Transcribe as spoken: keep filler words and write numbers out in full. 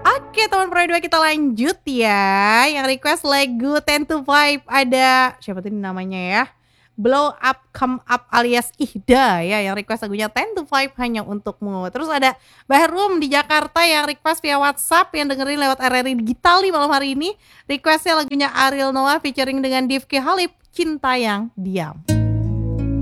Oke teman Pro dua kita lanjut ya, yang request lagu Ten to Five ada siapa tadi namanya ya, Blow Up Come Up alias Ihda ya yang request lagunya Ten to Five Hanya Untukmu. Terus ada Bahrum di Jakarta yang request via WhatsApp yang dengerin lewat R R I Digitali malam hari ini, request-nya lagunya Ariel Noah featuring dengan Rifqi Halib, Cinta Yang Diam.